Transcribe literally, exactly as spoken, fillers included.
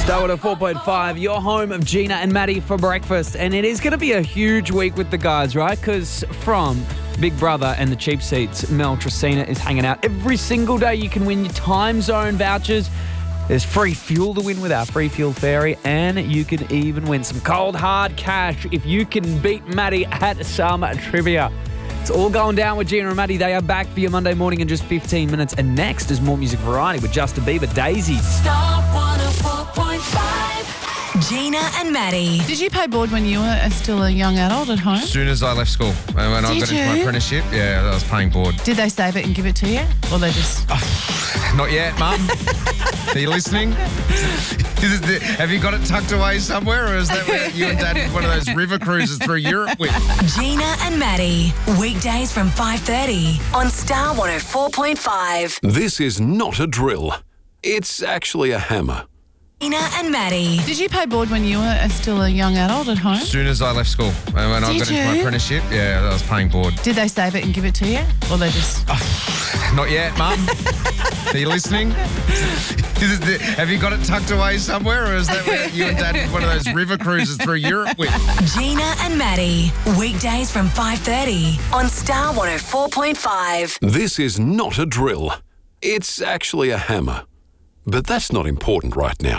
Star one oh four point five, your home of Gina and Maddie for breakfast. And it is going to be a huge week with the guys, right? Because from Big Brother and the cheap seats, Mel Tracina is hanging out every single day. You can win your time zone vouchers. There's free fuel to win with our free fuel fairy, and you can even win some cold hard cash if you can beat Maddie at some trivia. It's all going down with Gina and Maddie. They are back for your Monday morning in just fifteen minutes. And next is more music variety with Justin Bieber, Daisy. Star one oh four point five. Gina and Maddie. Did you pay board when you were still a young adult at home? As soon as I left school, and when I Did got into my you? apprenticeship, yeah, I was paying board. Did they save it and give it to you? Or they just... Not yet, Mum. Are you listening? Is it the, have you got it tucked away somewhere, or is that where you and Dad did one of those river cruises through Europe with? Gina and Maddie. Weekdays from five thirty on Star one oh four point five. This is not a drill. It's actually a hammer. Gina and Maddie. Did you pay board when you were still a young adult at home? As soon as I left school, and when I Did got into my you? apprenticeship, yeah, I was paying board. Did they save it and give it to you? Or they just... Not yet, Mum. Are you listening? Is it the, have you got it tucked away somewhere, or is that where you and Dad did one of those river cruises through Europe with? Gina and Maddie. Weekdays from five thirty on Star one oh four point five. This is not a drill. It's actually a hammer. But that's not important right now.